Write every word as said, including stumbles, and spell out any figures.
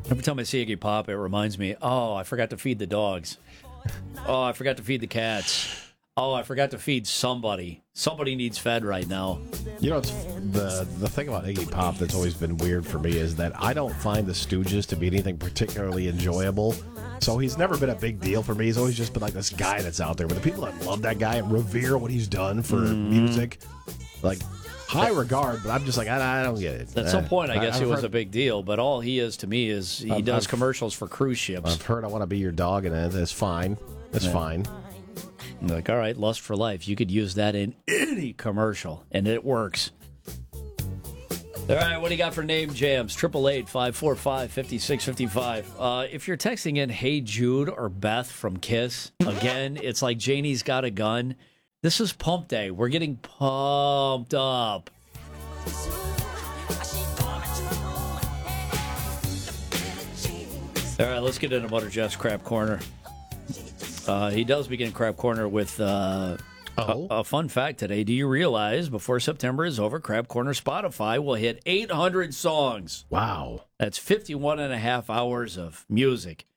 Every time I see Iggy Pop, it reminds me, oh, I forgot to feed the dogs. Oh, I forgot to feed the cats. Oh, I forgot to feed somebody. Somebody needs fed right now. You know, it's the the thing about Iggy Pop that's always been weird for me is that I don't find the Stooges to be anything particularly enjoyable. So he's never been a big deal for me. He's always just been like this guy that's out there. But the people that love that guy and revere what he's done for mm. music, like high regard. But I'm just like, I, I don't get it. At some point, I guess I, he was heard, a big deal. But all he is to me is he I've, does I've, commercials for cruise ships. I've heard I Want to Be Your Dog, and that's fine. That's yeah. fine. I'm like, all right, Lust for Life. You could use that in any commercial, and it works. All right, what do you got for name jams? triple eight, five four five, five six five five. Uh, if you're texting in Hey Jude or Beth from Kiss, again, it's like Janie's Got a Gun. This is Pump Day. We're getting pumped up. All right, let's get into Butter Jeff's Crap Corner. Uh, he does begin Crap Corner with uh, oh. a, a fun fact today. Do you realize before September is over, Crap Corner Spotify will hit eight hundred songs? Wow. That's fifty-one and a half hours of music.